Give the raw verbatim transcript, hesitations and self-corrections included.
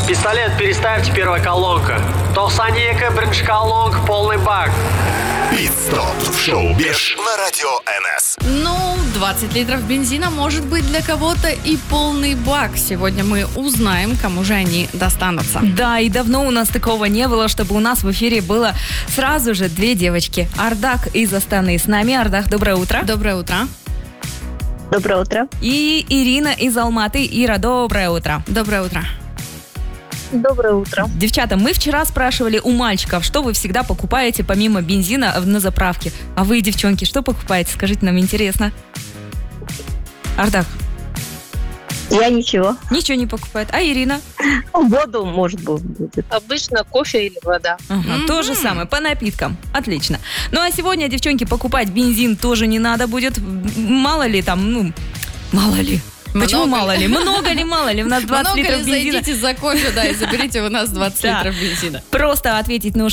Пистолет переставьте, первая колонка. Толсанека, бринж колонка, полный бак. Пит-стоп в шоу «Беш» на радио эн эс. Ну, двадцать литров бензина может быть для кого-то и полный бак. Сегодня мы узнаем, кому же они достанутся. Да, и давно у нас такого не было, чтобы у нас в эфире было сразу же две девочки. Ардак из Астаны с нами. Ардак, доброе утро. Доброе утро. Доброе утро. И Ирина из Алматы. Ира, доброе утро. Доброе утро. Доброе утро. Девчата, мы вчера спрашивали у мальчиков, что вы всегда покупаете помимо бензина на заправке. А вы, девчонки, что покупаете? Скажите, нам интересно. Ардак? Я ничего. Ничего не покупает. А Ирина? Воду, может быть, будет. Обычно кофе или вода. Ага, Мгм. то же самое, по напиткам. Отлично. Ну а сегодня, девчонки, покупать бензин тоже не надо будет. Мало ли там, ну, мало ли. Почему Много мало ли? ли? Много ли, мало ли? У нас двадцать Много литров ли бензина. зайдите за кофе, да, и заберите у нас двадцать Да. литров бензина. Просто ответить нужно